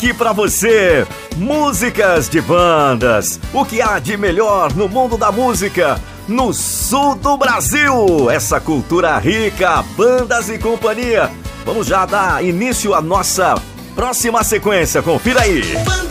aqui pra você. Músicas de bandas. O que há de melhor no mundo da música? No sul do Brasil. Essa cultura rica, bandas e companhia. Vamos já dar início à nossa próxima sequência. Confira aí.